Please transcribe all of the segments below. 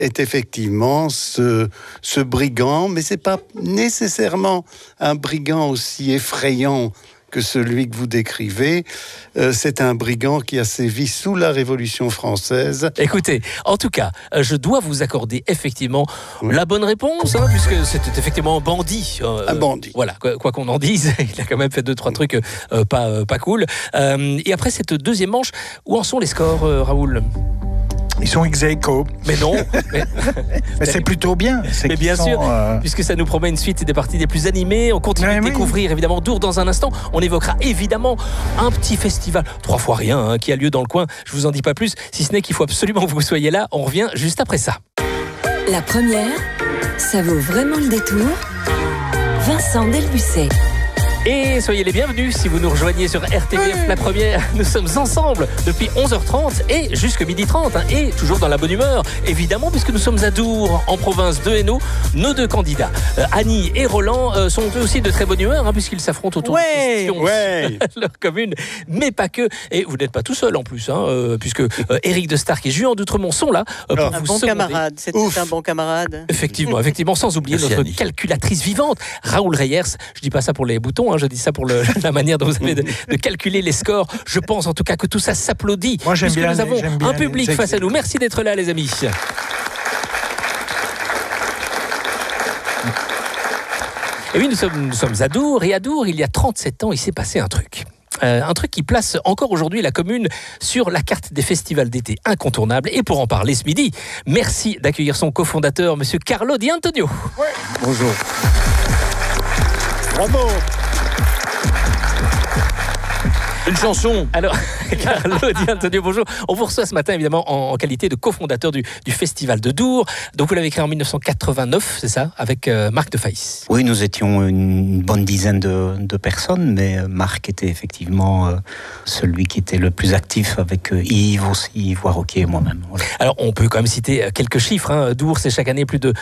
est effectivement ce brigand, mais c'est pas nécessairement un brigand aussi effrayant que celui que vous décrivez. C'est un brigand qui a sévi sous la Révolution française. Écoutez, en tout cas, je dois vous accorder effectivement la bonne réponse, puisque c'était effectivement un bandit. Un bandit. Voilà, quoi qu'on en dise, il a quand même fait 2-3 trucs pas cool. Et après cette deuxième manche, où en sont les scores, Raoul ? Ils sont ex-aequo. Mais non. Mais c'est plutôt bien. Mais bien sûr, puisque ça nous promet une suite des parties des plus animées. On continue de découvrir évidemment Dour dans un instant. On évoquera évidemment un petit festival, 3 fois rien, qui a lieu dans le coin. Je vous en dis pas plus, si ce n'est qu'il faut absolument que vous soyez là. On revient juste après ça. La première, ça vaut vraiment le détour. Vincent Delbucet. Et soyez les bienvenus si vous nous rejoignez sur RTBF La Première. Nous sommes ensemble depuis 11h30 et jusqu'à 12h30 et toujours dans la bonne humeur, évidemment, puisque nous sommes à Dour, en province de Hainaut. Nos 2 candidats, Annie et Roland, sont eux aussi de très bonne humeur, puisqu'ils s'affrontent autour de questions leur commune, mais pas que. Et vous n'êtes pas tout seul en plus, puisque Éric de Starck et Juan d'Outremont sont là pour vous un bon seconder. camarade, c'était un bon camarade. Effectivement, sans oublier notre calculatrice vivante, Raoul Reyers. Je dis pas ça pour les boutons, je dis ça pour la manière dont vous avez de calculer les scores. Je pense en tout cas que tout ça s'applaudit. Moi, j'aime bien, nous avons un public face à nous. Merci d'être là, les amis. Et oui, nous sommes à Dour. Et à Dour, il y a 37 ans, il s'est passé un truc. Un truc qui place encore aujourd'hui la commune sur la carte des festivals d'été incontournables. Et pour en parler ce midi, merci d'accueillir son cofondateur, monsieur Carlo Di Antonio. Bonjour. Bravo. Une chanson. Alors, Carlo Di Antonio, bonjour. On vous reçoit ce matin, évidemment, en qualité de cofondateur du Festival de Dour. Donc, vous l'avez créé en 1989, c'est ça, avec Marc de Faïs. Oui, nous étions une bonne dizaine de personnes, mais Marc était effectivement celui qui était le plus actif, avec Yves aussi, Yves Roquet et moi-même. Voilà. Alors, on peut quand même citer quelques chiffres. Dour, c'est chaque année plus de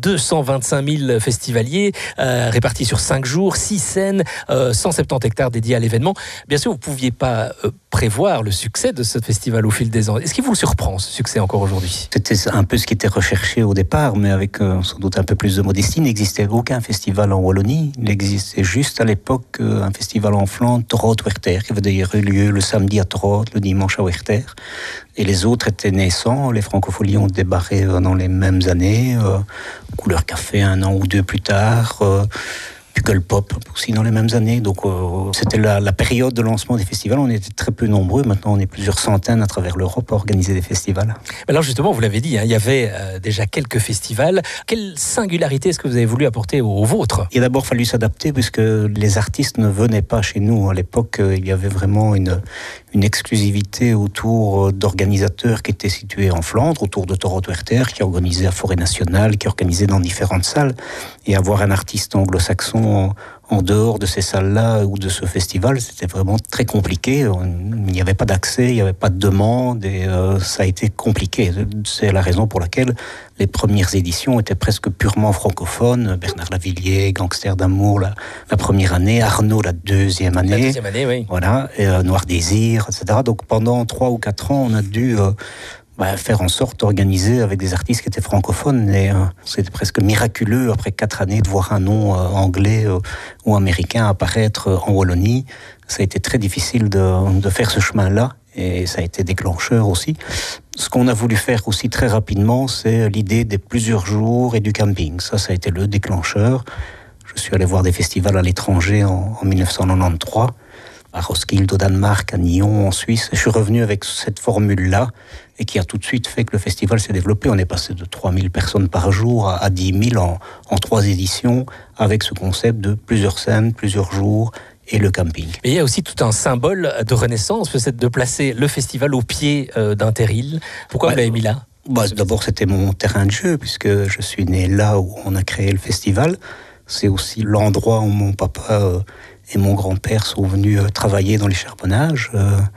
225 000 festivaliers, répartis sur 5 jours, 6 scènes, 170 hectares dédiés à l'événement. Bien sûr, vous ne pouviez pas prévoir le succès de ce festival au fil des ans. Est-ce qu'il vous surprend, ce succès, encore aujourd'hui ? C'était un peu ce qui était recherché au départ, mais avec sans doute un peu plus de modestie. Il n'existait aucun festival en Wallonie. Il existait juste à l'époque un festival en Flandre, Torhout-Werther, qui avait d'ailleurs eu lieu le samedi à Torhout, le dimanche à Werther. Et les autres étaient naissants. Les Francopholies ont débarré dans les mêmes années. Couleur Café, 1 an ou 2 plus tard. Puckle Pop aussi dans les mêmes années. Donc c'était la période de lancement des festivals. On était très peu nombreux. Maintenant, on est plusieurs centaines à travers l'Europe à organiser des festivals. Alors justement, vous l'avez dit, il y avait déjà quelques festivals. Quelle singularité est-ce que vous avez voulu apporter aux vôtres ? Il a d'abord fallu s'adapter puisque les artistes ne venaient pas chez nous. À l'époque, il y avait vraiment une exclusivité autour d'organisateurs qui étaient situés en Flandre, autour de Torhout-Werther, qui organisaient à Forêt Nationale, qui organisaient dans différentes salles. Et avoir un artiste anglo-saxon en dehors de ces salles-là ou de ce festival, c'était vraiment très compliqué. Il n'y avait pas d'accès, il n'y avait pas de demande et ça a été compliqué. C'est la raison pour laquelle les premières éditions étaient presque purement francophones. Bernard Lavilliers, Gangster d'amour, la première année, Arnaud la deuxième année. La deuxième année, oui. Voilà, et Noir Désir, etc. Donc pendant 3 ou 4 ans, on a dû faire en sorte d'organiser avec des artistes qui étaient francophones. Et c'était presque miraculeux, après 4 années, de voir un nom anglais ou américain apparaître en Wallonie. Ça a été très difficile de faire ce chemin-là. Et ça a été déclencheur aussi. Ce qu'on a voulu faire aussi très rapidement, c'est l'idée des plusieurs jours et du camping. Ça a été le déclencheur. Je suis allé voir des festivals à l'étranger en 1993, à Roskilde au Danemark, à Nyon en Suisse. Je suis revenu avec cette formule-là et qui a tout de suite fait que le festival s'est développé. On est passé de 3000 personnes par jour à 10 000 en 3 éditions avec ce concept de plusieurs scènes, plusieurs jours et le camping. Et il y a aussi tout un symbole de renaissance, c'est de placer le festival au pied d'un terril. Pourquoi vous l'avez mis là ? D'abord, c'était mon terrain de jeu, puisque je suis né là où on a créé le festival. C'est aussi l'endroit où mon papa et mon grand-père sont venus travailler dans les charbonnages.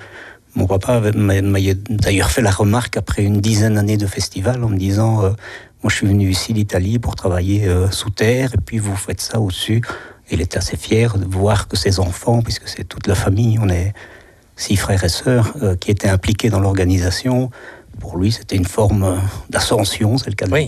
Mon papa m'a d'ailleurs fait la remarque après une dizaine d'années de festival en me disant moi je suis venu ici d'Italie pour travailler sous terre et puis vous faites ça au-dessus. Il était assez fier de voir que ses enfants, puisque c'est toute la famille, on est 6 frères et sœurs qui étaient impliqués dans l'organisation, Pour lui, c'était une forme d'ascension, c'est le cas de Oui.